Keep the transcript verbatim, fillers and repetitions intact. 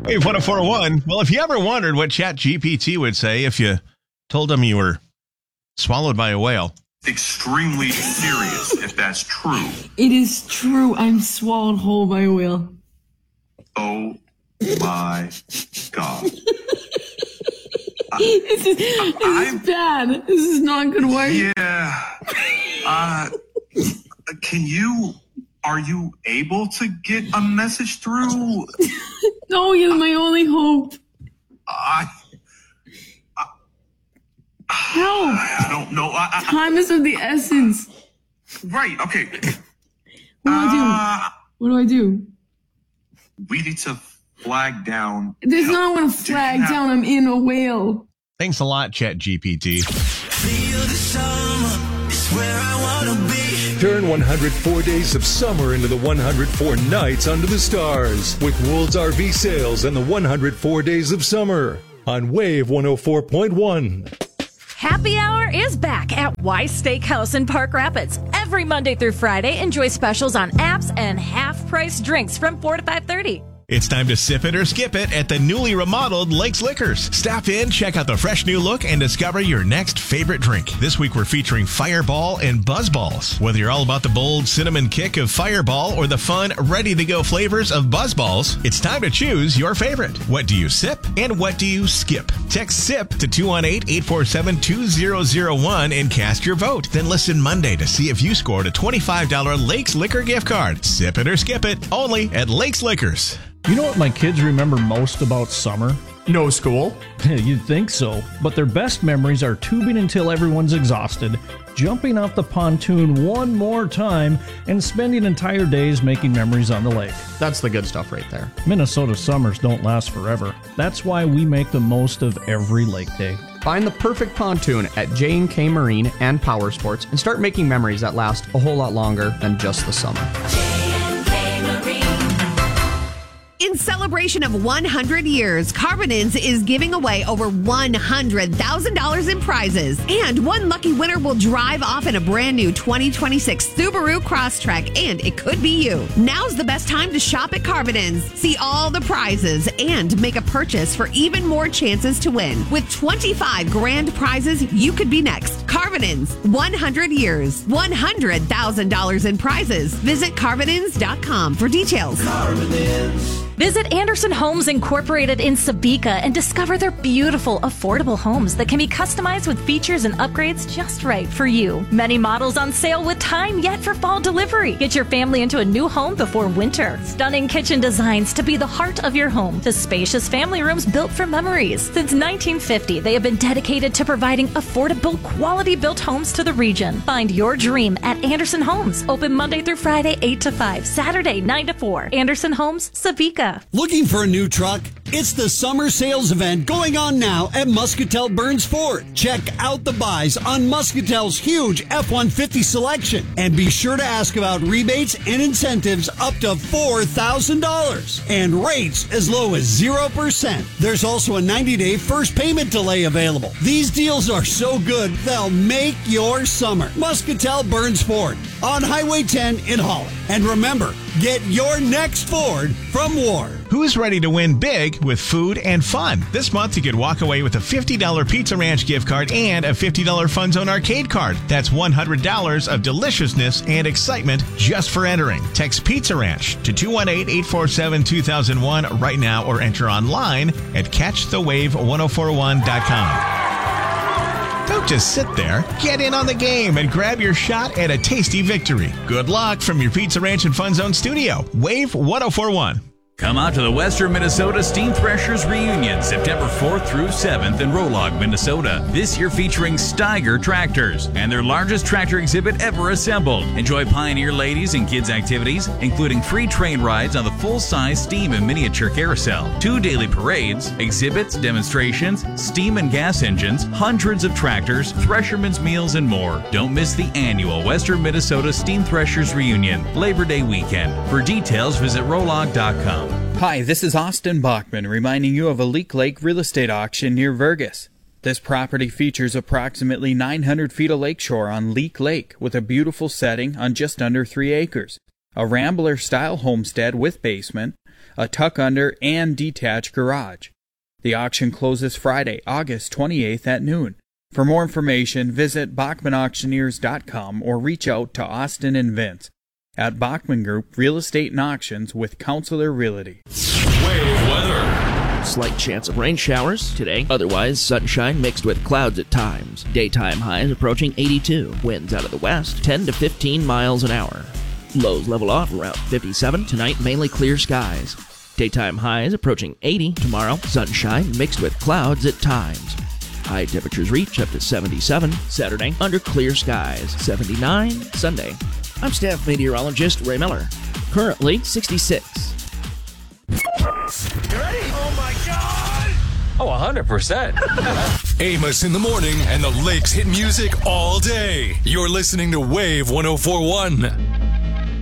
Wave one oh four point one. Well, if you ever wondered what ChatGPT would say if you told him you were swallowed by a whale. Extremely serious, if that's true. It is true. I'm swallowed whole by a whale. Oh my God. This is, this is bad. This is not good work. Yeah. Uh, can you, are you able to get a message through? No, you're my only hope. I, I, Help. I don't know. I, I, Time is of the essence. right, okay. What do I Uh, do? What do I do? we need to flag down. There's not one to Do you flag have- down. I'm in a whale. Thanks a lot, ChatGPT. Feel the summer is where I wanna be. Turn one hundred four days of summer into the one hundred four nights under the stars with Wool's R V Sales and the one hundred four days of summer on Wave one oh four point one. Happy Hour is back at Wise Steakhouse in Park Rapids. Every Monday through Friday, enjoy specials on apps and half-price drinks from four to five thirty. It's time to sip it or skip it at the newly remodeled Lakes Liquors. Stop in, check out the fresh new look, and discover your next favorite drink. This week we're featuring Fireball and Buzzballs. Whether you're all about the bold cinnamon kick of Fireball or the fun, ready-to-go flavors of Buzzballs, it's time to choose your favorite. What do you sip and what do you skip? Text SIP to two one eight, eight four seven, two zero zero one and cast your vote. Then listen Monday to see if you scored a twenty-five dollars Lakes Liquor gift card. Sip it or skip it, only at Lakes Liquors. You know what my kids remember most about summer? No school. You'd think so, but their best memories are tubing until everyone's exhausted, jumping off the pontoon one more time, and spending entire days making memories on the lake. That's the good stuff right there. Minnesota summers don't last forever. That's why we make the most of every lake day. Find the perfect pontoon at J and K Marine and Power Sports and start making memories that last a whole lot longer than just the summer. In celebration of one hundred years, Carbonins is giving away over one hundred thousand dollars in prizes. And one lucky winner will drive off in a brand new twenty twenty-six Subaru Crosstrek, and it could be you. Now's the best time to shop at Carbonins. See all the prizes and make a purchase for even more chances to win. With twenty-five grand prizes, you could be next. Carbonins, one hundred years, one hundred thousand dollars in prizes. Visit Carbonins dot com for details. Carbonins. Visit Anderson Homes Incorporated in Sabika and discover their beautiful, affordable homes that can be customized with features and upgrades just right for you. Many models on sale with time yet for fall delivery. Get your family into a new home before winter. Stunning kitchen designs to be the heart of your home, to spacious family rooms built for memories. Since nineteen fifty, they have been dedicated to providing affordable, quality-built homes to the region. Find your dream at Anderson Homes. Open Monday through Friday, eight to five, Saturday, nine to four. Anderson Homes, Sabika. Looking for a new truck? It's the summer sales event going on now at Muscatel Burns Ford. Check out the buys on Muscatel's huge F one fifty selection. And be sure to ask about rebates and incentives up to four thousand dollars. And rates as low as zero percent. There's also a ninety-day first payment delay available. These deals are so good, they'll make your summer. Muscatel Burns Ford on Highway ten in Holland. And remember, get your next Ford from Ward. Who's ready to win big with food and fun? This month, you could walk away with a fifty dollars Pizza Ranch gift card and a fifty dollars Fun Zone arcade card. That's one hundred dollars of deliciousness and excitement just for entering. Text Pizza Ranch to two one eight, eight four seven, two thousand one right now or enter online at catch the wave one oh four one dot com. Don't just sit there. Get in on the game and grab your shot at a tasty victory. Good luck from your Pizza Ranch and Fun Zone studio. Wave one oh four one. Come out to the Western Minnesota Steam Threshers Reunion, September fourth through seventh in Rolog, Minnesota. This year featuring Steiger tractors and their largest tractor exhibit ever assembled. Enjoy Pioneer ladies and kids activities, including free train rides on the full-size steam and miniature carousel, two daily parades, exhibits, demonstrations, steam and gas engines, hundreds of tractors, threshermen's meals, and more. Don't miss the annual Western Minnesota Steam Threshers Reunion, Labor Day weekend. For details, visit rolog dot com. Hi, this is Austin Bachman reminding you of a Leak Lake real estate auction near Vergas. This property features approximately nine hundred feet of lakeshore on Leak Lake with a beautiful setting on just under three acres. A Rambler-style homestead with basement, a tuck-under, and detached garage. The auction closes Friday, August twenty-eighth at noon. For more information, visit Bachman Auctioneers dot com or reach out to Austin and Vince at Bachman Group Real Estate and Auctions with Counselor Realty. Wave weather. Slight chance of rain showers today. Otherwise, sunshine mixed with clouds at times. Daytime highs approaching eighty-two. Winds out of the west, ten to fifteen miles an hour. Lows level off around fifty-seven. Tonight, mainly clear skies. Daytime highs approaching eighty. Tomorrow, sunshine mixed with clouds at times. High temperatures reach up to seventy-seven. Saturday, under clear skies. seventy-nine. Sunday. I'm staff meteorologist Ray Miller. Currently, sixty-six. You ready? Oh my God! Oh, one hundred percent. Amos in the morning and the Lakes hit music all day. You're listening to Wave one oh four point one.